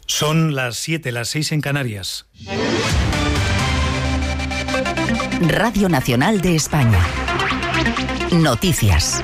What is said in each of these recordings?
Son las 7, las 6 en Canarias. Radio Nacional de España. Noticias.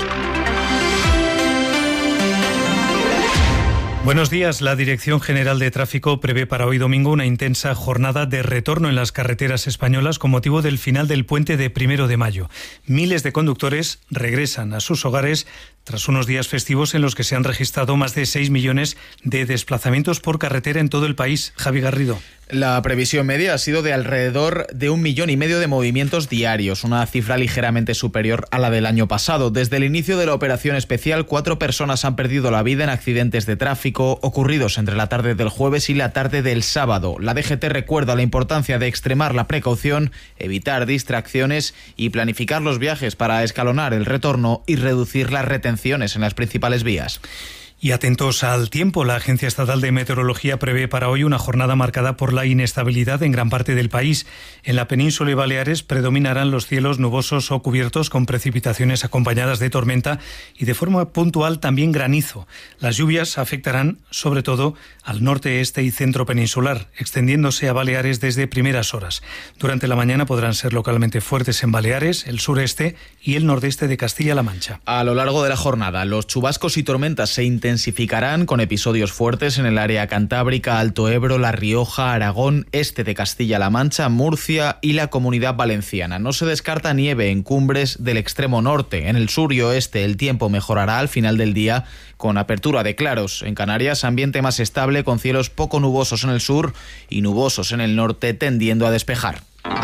Buenos días. La Dirección General de Tráfico prevé para hoy domingo una intensa jornada de retorno en las carreteras españolas con motivo del final del puente de 1 de mayo. Miles de conductores regresan a sus hogares tras unos días festivos en los que se han registrado más de 6 millones de desplazamientos por carretera en todo el país. Javi Garrido. La previsión media ha sido de alrededor de 1,5 millones de movimientos diarios, una cifra ligeramente superior a la del año pasado. Desde el inicio de la operación especial, 4 personas han perdido la vida en accidentes de tráfico ocurridos entre la tarde del jueves y la tarde del sábado. La DGT recuerda la importancia de extremar la precaución, evitar distracciones y planificar los viajes para escalonar el retorno y reducir las retenciones en las principales vías. Y atentos al tiempo, la Agencia Estatal de Meteorología prevé para hoy una jornada marcada por la inestabilidad en gran parte del país. En la península y Baleares predominarán los cielos nubosos o cubiertos con precipitaciones acompañadas de tormenta y de forma puntual también granizo. Las lluvias afectarán sobre todo al norte, este y centro peninsular, extendiéndose a Baleares desde primeras horas. Durante la mañana podrán ser localmente fuertes en Baleares, el sureste y el nordeste de Castilla-La Mancha. A lo largo de la jornada, los chubascos y tormentas se intensificarán con episodios fuertes en el área cantábrica, Alto Ebro, La Rioja, Aragón, este de Castilla-La Mancha, Murcia y la Comunidad Valenciana. No se descarta nieve en cumbres del extremo norte. En el sur y oeste el tiempo mejorará al final del día con apertura de claros. En Canarias, ambiente más estable con cielos poco nubosos en el sur y nubosos en el norte tendiendo a despejar.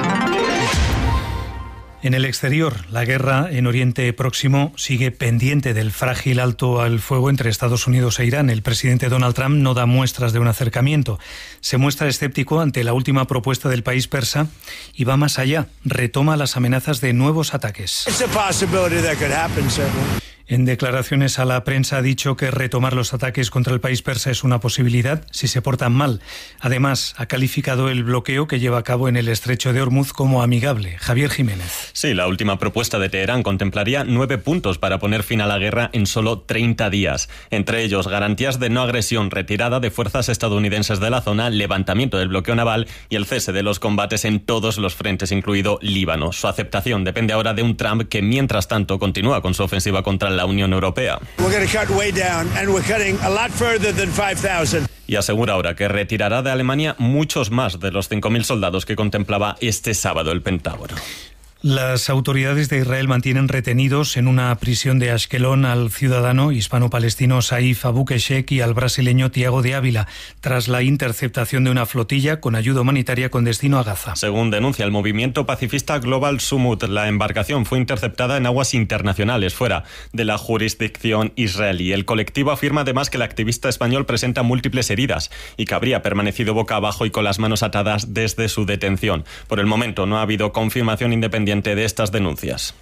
En el exterior, la guerra en Oriente Próximo sigue pendiente del frágil alto al fuego entre Estados Unidos e Irán. El presidente Donald Trump no da muestras de un acercamiento. Se muestra escéptico ante la última propuesta del país persa y va más allá. Retoma las amenazas de nuevos ataques. En declaraciones a la prensa ha dicho que retomar los ataques contra el país persa es una posibilidad si se portan mal. Además, ha calificado el bloqueo que lleva a cabo en el estrecho de Hormuz como amigable. Javier Jiménez. Sí, la última propuesta de Teherán contemplaría 9 puntos para poner fin a la guerra en solo 30 días. Entre ellos, garantías de no agresión, retirada de fuerzas estadounidenses de la zona, levantamiento del bloqueo naval y el cese de los combates en todos los frentes, incluido Líbano. Su aceptación depende ahora de un Trump que, mientras tanto, continúa con su ofensiva contra la Unión Europea. Y asegura ahora que retirará de Alemania muchos más de los 5.000 soldados que contemplaba este sábado el Pentágono. Las autoridades de Israel mantienen retenidos en una prisión de Ashkelon al ciudadano hispano-palestino Saif Abukeshek y al brasileño Tiago de Ávila, tras la interceptación de una flotilla con ayuda humanitaria con destino a Gaza. Según denuncia el movimiento pacifista Global Sumut, la embarcación fue interceptada en aguas internacionales fuera de la jurisdicción israelí. El colectivo afirma además que el activista español presenta múltiples heridas y que habría permanecido boca abajo y con las manos atadas desde su detención. Por el momento no ha habido confirmación independiente de estas denuncias.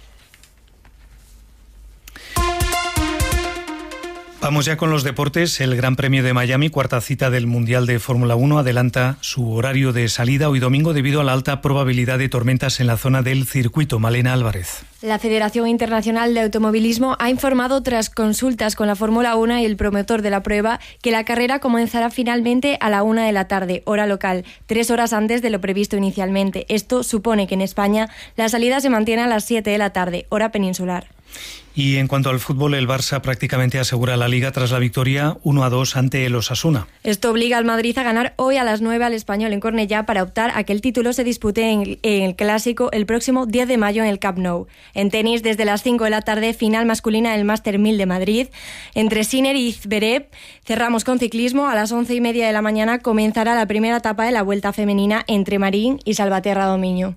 Vamos ya con los deportes. El Gran Premio de Miami, cuarta cita del Mundial de Fórmula 1, adelanta su horario de salida hoy domingo debido a la alta probabilidad de tormentas en la zona del circuito. Malena Álvarez. La Federación Internacional de Automovilismo ha informado tras consultas con la Fórmula 1 y el promotor de la prueba que la carrera comenzará finalmente a la 1 de la tarde, hora local, 3 horas antes de lo previsto inicialmente. Esto supone que en España la salida se mantiene a las 7 de la tarde, hora peninsular. Y en cuanto al fútbol, el Barça prácticamente asegura la Liga tras la victoria 1-2 ante el Osasuna. Esto obliga al Madrid a ganar hoy a las 9 al Español en Cornellá para optar a que el título se dispute en el Clásico el próximo 10 de mayo en el Camp Nou. En tenis, desde las 5 de la tarde, final masculina del Master 1000 de Madrid. Entre Sinner y Zverev, cerramos con ciclismo. A las 11:30 de la mañana comenzará la primera etapa de la Vuelta Femenina entre Marín y Salvaterra Domiño.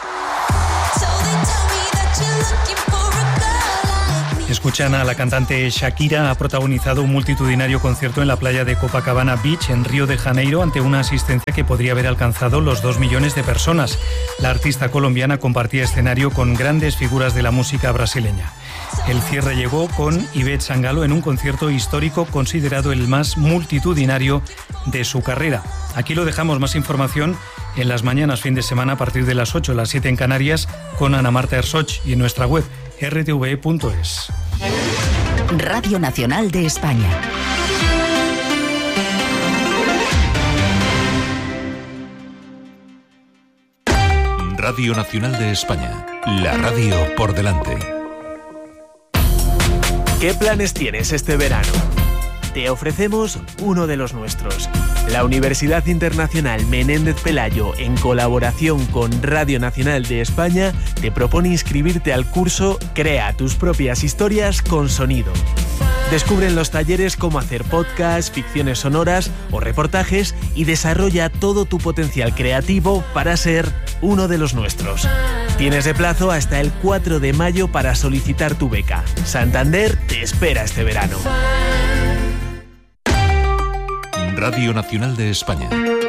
Escuchan a la cantante Shakira. Ha protagonizado un multitudinario concierto en la playa de Copacabana Beach, en Río de Janeiro, ante una asistencia que podría haber alcanzado los 2 millones de personas. La artista colombiana compartía escenario con grandes figuras de la música brasileña. El cierre llegó con Ivette Sangalo en un concierto histórico considerado el más multitudinario de su carrera. Aquí lo dejamos. Más información en las mañanas fin de semana a partir de las 8, las 7 en Canarias, con Ana Marta Ersoch, y en nuestra web rtv.es. Radio Nacional de España. Radio Nacional de España, la radio por delante. ¿Qué planes tienes este verano? Te ofrecemos uno de los nuestros. La Universidad Internacional Menéndez Pelayo, en colaboración con Radio Nacional de España, te propone inscribirte al curso Crea tus propias historias con sonido. Descubre en los talleres cómo hacer podcasts, ficciones sonoras o reportajes y desarrolla todo tu potencial creativo para ser uno de los nuestros. Tienes de plazo hasta el 4 de mayo para solicitar tu beca. Santander te espera este verano. Radio Nacional de España.